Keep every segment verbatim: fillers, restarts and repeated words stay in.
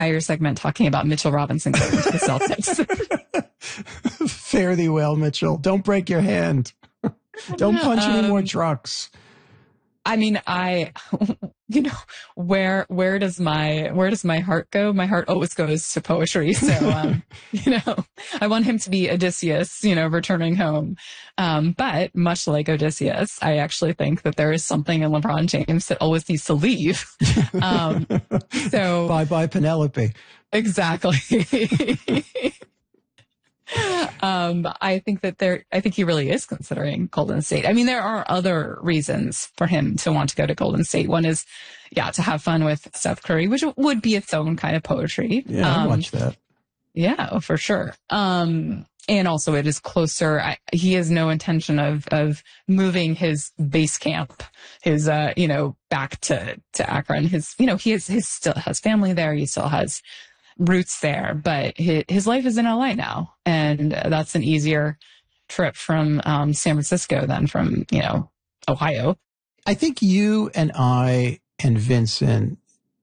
entire segment talking about Mitchell Robinson going to the Celtics. Fare thee well, Mitchell. Don't break your hand. Don't punch um, any more trucks. I mean, I, you know, where, where does my, where does my heart go? My heart always goes to poetry. So, um, you know, I want him to be Odysseus, you know, returning home. Um, but much like Odysseus, I actually think that there is something in LeBron James that always needs to leave. Um, so. Bye bye, Penelope. Exactly. Um, I think that there, I think he really is considering Golden State. I mean, there are other reasons for him to want to go to Golden State. One is, yeah, to have fun with Steph Curry, which would be its own kind of poetry. Yeah, um, I watch that. Yeah, for sure. Um, and also it is closer. I, he has no intention of, of moving his base camp, his, uh, you know, back to, to Akron. His, you know, he is, his still has family there. He still has roots there, but his, his life is in L A now, and that's an easier trip from um, San Francisco than from, you know, Ohio. I think you and I and Vincent,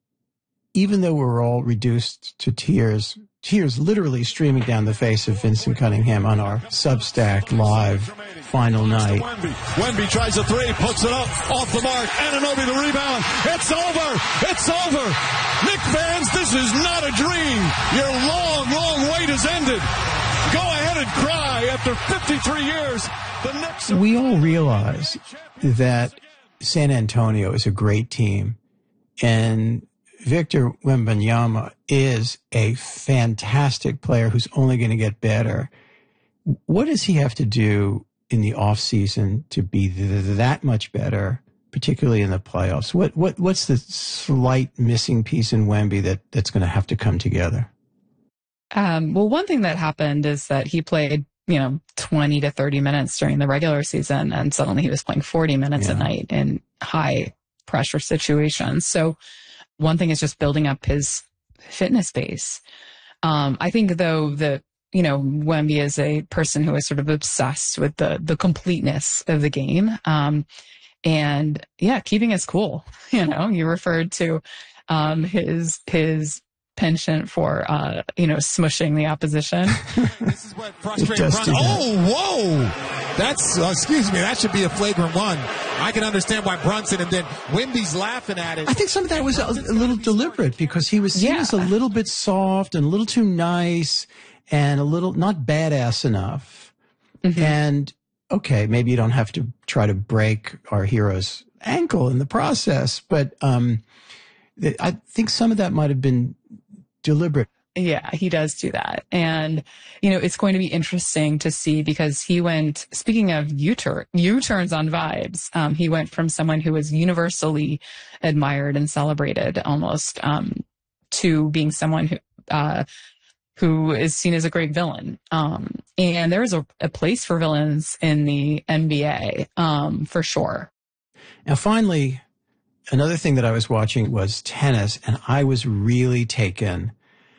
even though we're all reduced to tears, tears literally streaming down the face of Vincent Cunningham on our Substack live final night. Wemby. Wemby tries a three, puts it up, off the mark. Anunoby the rebound. It's over. It's over. Knick fans, this is not a dream. Your long, long wait has ended. Go ahead and cry after fifty-three years. The Knicks. We all realize that San Antonio is a great team, and Victor Wembanyama is a fantastic player who's only going to get better. What does he have to do in the off season to be th- that much better, particularly in the playoffs? What what what's the slight missing piece in Wemby that that's going to have to come together? Um, well, one thing that happened is that he played, you know, twenty to thirty minutes during the regular season, and suddenly he was playing forty minutes yeah. a night in high pressure situations. So one thing is just building up his fitness base. Um, I think, though, that, you know, Wemby is a person who is sort of obsessed with the the completeness of the game. Um, and, yeah, keeping us cool. You know, you referred to um, his his penchant for, uh, you know, smushing the opposition. This is what frustrating. Oh, whoa! That's, uh, excuse me, that should be a flagrant one. I can understand why Brunson, and then Wemby's laughing at it. I think some of that was a, a little deliberate because he was seen yeah. as a little bit soft and a little too nice and a little not badass enough. Mm-hmm. And, okay, maybe you don't have to try to break our hero's ankle in the process, but um, I think some of that might have been deliberate. Yeah, he does do that. And, you know, it's going to be interesting to see because he went, speaking of U-turn, U-turns on vibes, um, he went from someone who was universally admired and celebrated almost um, to being someone who, uh, who is seen as a great villain. Um, and there is a, a place for villains in the N B A, um, for sure. Now, finally, another thing that I was watching was tennis, and I was really taken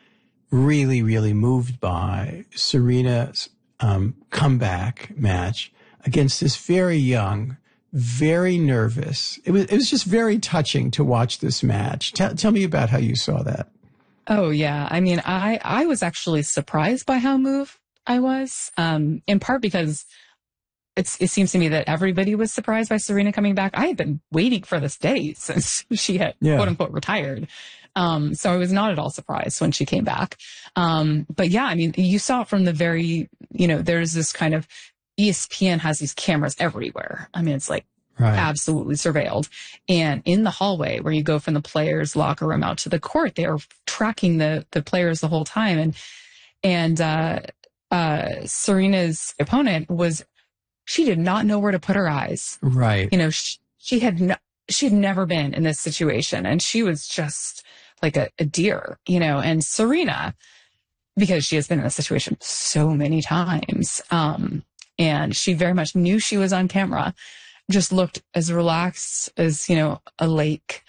really, really moved by Serena's um, comeback match against this very young, very nervous. It was it was just very touching to watch this match. Tell, tell me about how you saw that. Oh, yeah. I mean, I, I was actually surprised by how moved I was, um, in part because it's, it seems to me that everybody was surprised by Serena coming back. I had been waiting for this day since she had, yeah. quote unquote, retired. Um, so I was not at all surprised when she came back. Um, but yeah, I mean, you saw it from the very, you know, there's this kind of E S P N has these cameras everywhere. I mean, it's like right. absolutely surveilled. And in the hallway where you go from the players' locker room out to the court, they are tracking the, the players the whole time. And, and, uh, uh, Serena's opponent was, she did not know where to put her eyes. Right. You know, she, she had no, she had never been in this situation, and she was just like a, a deer, you know, and Serena, because she has been in this situation so many times, um, and she very much knew she was on camera, just looked as relaxed as, you know, a lake.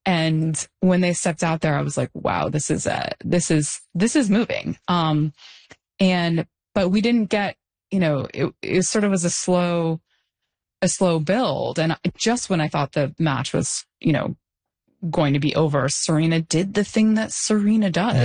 And when they stepped out there, I was like, wow, this is a, this is, this is moving. Um, and, but we didn't get, you know, it, it sort of was a slow, a slow build. And just when I thought the match was, you know, going to be over, Serena did the thing that Serena does.